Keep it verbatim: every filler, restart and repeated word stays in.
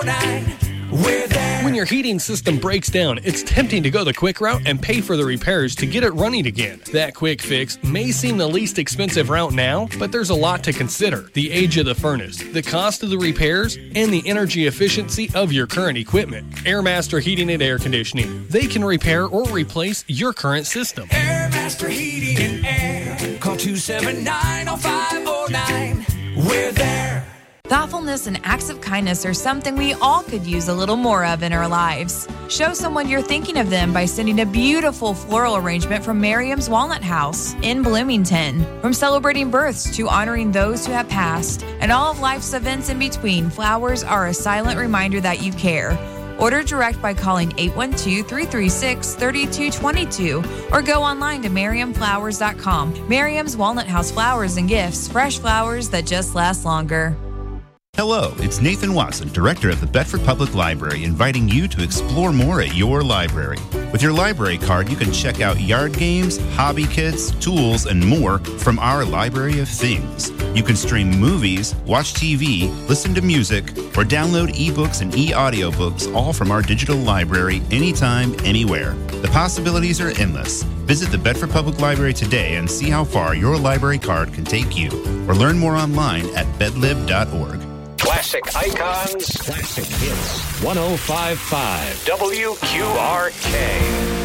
We're there. When your heating system breaks down, it's tempting to go the quick route and pay for the repairs to get it running again. That quick fix may seem the least expensive route now, but there's a lot to consider. The age of the furnace, the cost of the repairs, and the energy efficiency of your current equipment. Airmaster Heating and Air Conditioning. They can repair or replace your current system. Airmaster Heating and Air. Call two seven nine, oh five oh nine. We're there. Thoughtfulness and acts of kindness are something we all could use a little more of in our lives. Show someone you're thinking of them by sending a beautiful floral arrangement from Miriam's Walnut House in Bloomington. From celebrating births to honoring those who have passed, and all of life's events in between, flowers are a silent reminder that you care. Order direct by calling eight one two, three three six, three two two two or go online to Miriam Flowers dot com. Miriam's Walnut House Flowers and Gifts, fresh flowers that just last longer. Hello, it's Nathan Watson, Director of the Bedford Public Library, inviting you to explore more at your library. With your library card, you can check out yard games, hobby kits, tools, and more from our Library of Things. You can stream movies, watch T V, listen to music, or download ebooks and e-audiobooks, all from our digital library anytime, anywhere. The possibilities are endless. Visit the Bedford Public Library today and see how far your library card can take you, or learn more online at bedlib dot org. Classic icons, classic hits. one oh five point five W Q R K.